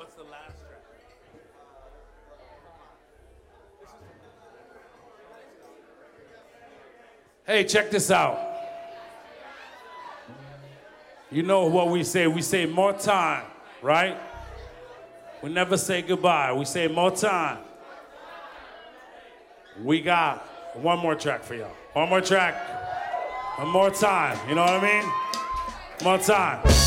Hey, check this out. You know what we say? We say more time, right? We never say goodbye. We say more time. We got one more track for y'all. One more track. One more time. You know what I mean? More time.